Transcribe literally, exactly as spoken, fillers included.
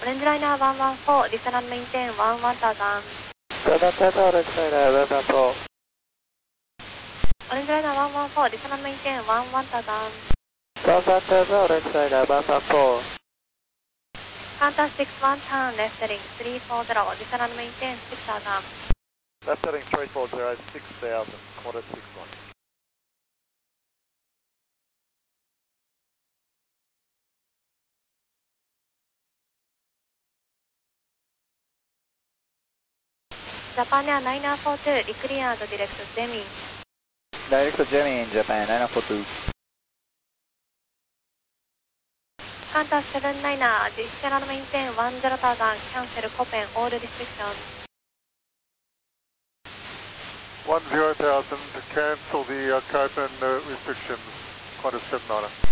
オレンジライナーワンワンフォー、ディスランメインテンワンワンタウザン。 セブンテンオレンジライナーワンワンフォー。 オレンジライナーワンワンフォー、ディスランメインテンワンワンタウザン。 ワンワンテンオレンジライナーワンワンフォー。 カウンターシックスワンターン、レフトリングスリーフォーゼロ、ディスランメインテンシックスタウザン。 Left heading three four zero, six thousand, quarter six one. Japan Air nine nine four two, decleared direct Jemmy. Direct Jemmy in Japan, nine four two. Qantas seven niner, Distant maintain one zero thousand, cancel Copen, all restrictions. one zero thousand, cancel the uh, Copen uh, restrictions, Qantas seven niner.